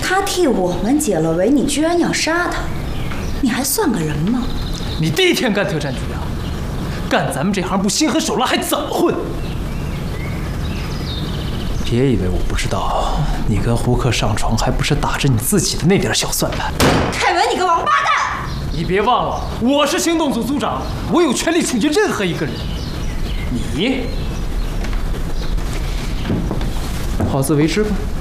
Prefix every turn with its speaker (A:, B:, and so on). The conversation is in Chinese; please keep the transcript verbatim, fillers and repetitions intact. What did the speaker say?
A: 他替我们解了围，你居然要杀他，你还算个人吗？
B: 你第一天干特战局啊？干咱们这行不心狠手辣还怎么混？别以为我不知道，你跟胡克上床还不是打着你自己的那点小算盘。
A: 凯文，你个王八蛋！
B: 你别忘了，我是行动组组长，我有权利处决任何一个人。你好自为之吧。